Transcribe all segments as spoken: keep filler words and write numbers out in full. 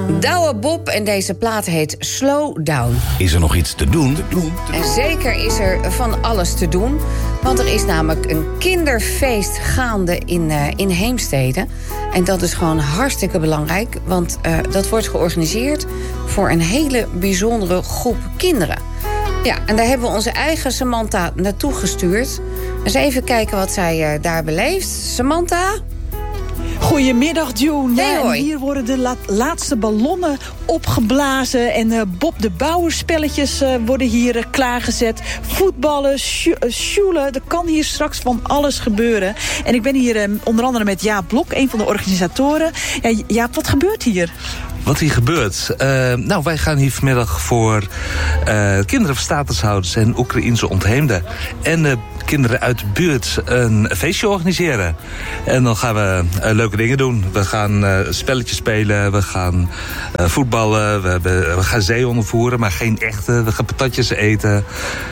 Douwe Bob en deze plaat heet Slow Down. Is er nog iets te doen? Te doen, te doen. En zeker is er van alles te doen. Want er is namelijk een kinderfeest gaande in, uh, in Heemstede. En dat is gewoon hartstikke belangrijk. Want uh, dat wordt georganiseerd voor een hele bijzondere groep kinderen. Ja, en daar hebben we onze eigen Samantha naartoe gestuurd. Eens even kijken wat zij uh, daar beleeft. Samantha? Goedemiddag, June. Hey, ja, en hoi. hier worden de la- laatste ballonnen opgeblazen. En uh, Bob de Bouwer spelletjes uh, worden hier uh, klaargezet. Voetballen, sjo- uh, sjoelen. Er kan hier straks van alles gebeuren. En ik ben hier uh, onder andere met Jaap Blok, een van de organisatoren. Ja, Jaap, wat gebeurt hier? Wat hier gebeurt? Uh, nou, wij gaan hier vanmiddag voor uh, kinderen van statushouders en Oekraïense ontheemden en uh, kinderen uit de buurt een feestje organiseren. En dan gaan we uh, leuke dingen doen. We gaan uh, spelletjes spelen, we gaan uh, voetballen, we, hebben, we gaan zeehonden voeren, maar geen echte. We gaan patatjes eten.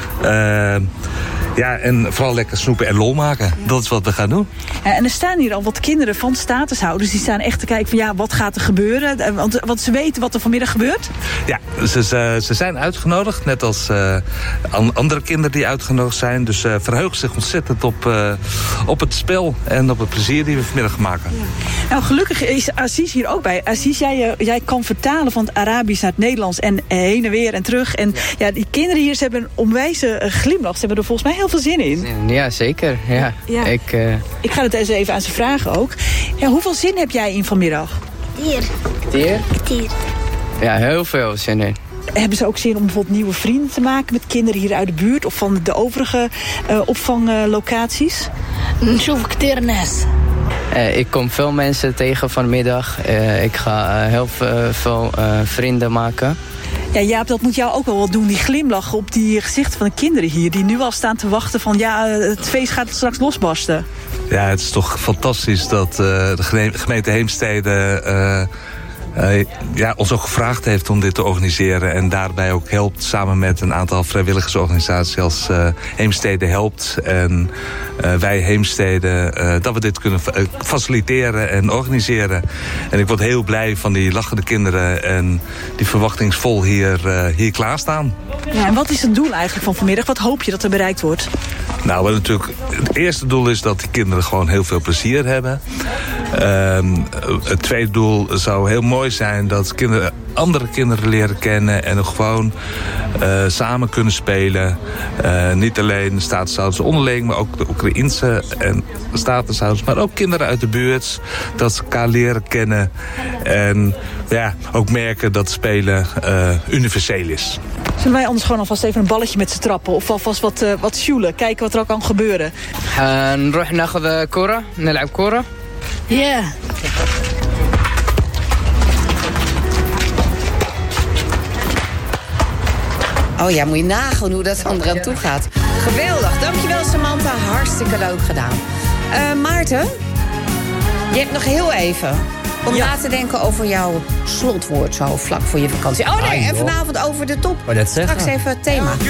Uh, Ja, en vooral lekker snoepen en lol maken. Dat is wat we gaan doen. Ja, en er staan hier al wat kinderen van statushouders. Die staan echt te kijken van ja, wat gaat er gebeuren? Want, want ze weten wat er vanmiddag gebeurt. Ja, ze, ze, ze zijn uitgenodigd. Net als uh, andere kinderen die uitgenodigd zijn. Dus uh, verheugen zich ontzettend op, uh, op het spel en op het plezier die we vanmiddag maken. Ja. Nou, gelukkig is Aziz hier ook bij. Aziz, jij, jij kan vertalen van het Arabisch naar het Nederlands. En heen en weer en terug. En ja, ja die kinderen hier, ze hebben een onwijze glimlach. Ze hebben er volgens mij heel veel zin in. Ja, zeker. Ja. Ja. Ik, uh... ik ga het eens even aan ze vragen ook. Ja, hoeveel zin heb jij in vanmiddag? Kwartier. Kwartier? Kwartier. Ja, heel veel zin in. Hebben ze ook zin om bijvoorbeeld nieuwe vrienden te maken met kinderen hier uit de buurt of van de overige uh, opvanglocaties? نشوف كتير ناس. Uh, ik kom veel mensen tegen vanmiddag. Uh, ik ga uh, heel veel uh, vrienden maken. Ja, Jaap, dat moet jou ook wel wat doen. Die glimlach op die gezichten van de kinderen hier. Die nu al staan te wachten van ja, het feest gaat straks losbarsten. Ja, het is toch fantastisch dat uh, de gemeente Heemstede Uh, Uh, ja, ons ook gevraagd heeft om dit te organiseren. En daarbij ook helpt samen met een aantal vrijwilligersorganisaties als uh, Heemstede Helpt. En uh, wij Heemstede, uh, dat we dit kunnen uh, faciliteren en organiseren. En ik word heel blij van die lachende kinderen en die verwachtingsvol hier, uh, hier klaarstaan. Ja, en wat is het doel eigenlijk van vanmiddag? Wat hoop je dat er bereikt wordt? Nou, wat natuurlijk, het eerste doel is dat die kinderen gewoon heel veel plezier hebben. Uh, het tweede doel zou heel mooi zijn dat kinderen andere kinderen leren kennen en gewoon uh, samen kunnen spelen. Uh, niet alleen de statushouders onderling, maar ook de Oekraïense en statushouders, maar ook kinderen uit de buurt, dat ze elkaar leren kennen en ja, ook merken dat spelen uh, universeel is. Zullen wij anders gewoon alvast even een balletje met ze trappen of alvast wat, uh, wat sjoelen, kijken wat er ook kan gebeuren? نروح ناخذ كرة نلعب كرة. Ja. Oh ja, moet je nagaan hoe dat dan eraan toe gaat. Geweldig, dankjewel Samantha, hartstikke leuk gedaan. Uh, Maarten, je hebt nog heel even om Ja. na te denken over jouw slotwoord zo vlak voor je vakantie. Oh nee, en vanavond over de top. Wou net zeggen. Straks even het thema.